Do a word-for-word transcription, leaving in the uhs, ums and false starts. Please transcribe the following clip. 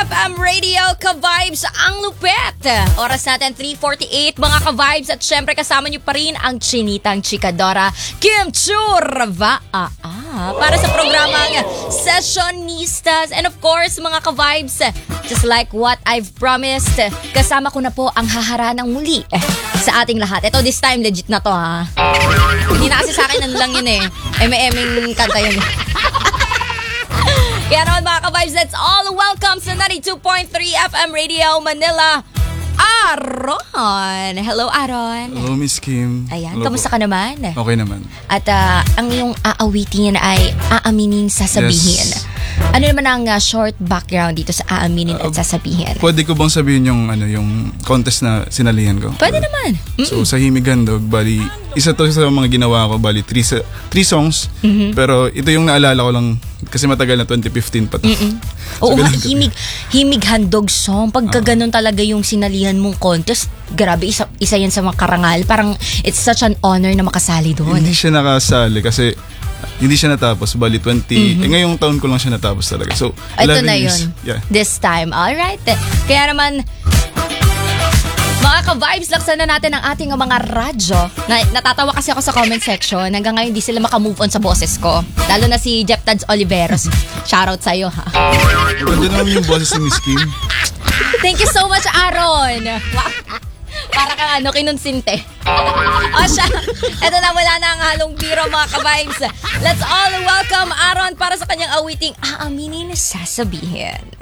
F M Radio, ka-vibes ang lupet. Oras natin three forty-eight mga ka-vibes at syempre kasama niyo pa rin ang chinitang chikadora Kim Churva para sa programang Sessionistas. And of course mga ka-vibes, just like what I've promised, kasama ko na po ang haharanang muli eh, sa ating lahat. Ito this time legit na to ha. Hindi na kasi sa akin ano lang yun eh. Eme-eming kanta yun. Kaya naman mga ka-vibes, let's all welcome sa ninety-two point three F M Radio Manila, Aaron. Hello, Aaron. Hello, Miss Kim. Ayan, Hello kamusta po. ka naman? Okay naman. At uh, ang iyong aawitin ay aaminin, sasabihin. Yes. Ano naman ang uh, short background dito sa aaminin at sasabihin? Pwede ko bang sabihin yung ano yung contest na sinalihan ko? Pwede naman. So sa Himig Handog, bali isa to sa mga ginawa ko, bali three, sa- three songs. Mm-hmm. Pero ito yung naalala ko lang kasi matagal na twenty fifteen pa to. Mm-mm. So, Oo nga, ganun ko. himig, himig handog song. Pagka ganun talaga yung sinalihan mong contest, grabe, isa, isa yan sa mga karangal. Parang it's such an honor na makasali doon. Hindi siya nakasali kasi hindi siya natapos, bali twenty. Eh ngayong taon ko lang siya natapos talaga. So Ito eleven na years. yun. Yeah. This time. Alright. Kaya naman, mga ka-vibes, laksan na natin ang ating mga radyo. Na, natatawa kasi ako sa comment section. Hanggang ngayon, hindi sila makamove on sa boses ko. Lalo na si Jeff Tads Oliveros. Shoutout sa'yo, ha? Pwede naman yung boses ni Miss Kim. Thank you so much, Aaron. Wow. Para kang ano, kinunsinte. O siya, eto na, wala na ang halong biro mga ka-vibes. Let's all welcome Aaron para sa kanyang awiting aaminin na sasabihin.